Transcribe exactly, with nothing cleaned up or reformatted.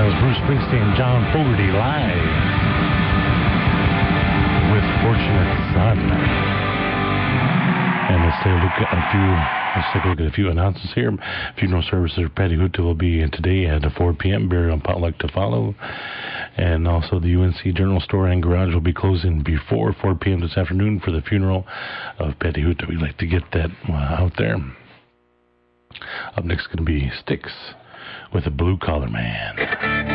That was Bruce Springsteen and John Fogerty live with Fortunate Son. And let's take a look at a few. Let's take a look at a few announcements here. Funeral services for Patty Hooter will be today at four p.m. Burial and potluck to follow. And also the U N C General Store and Garage will be closing before four p.m. this afternoon for the funeral of Patty Hooter. We'd like to get that uh, out there. Up next is going to be Styx with a Blue Collar Man.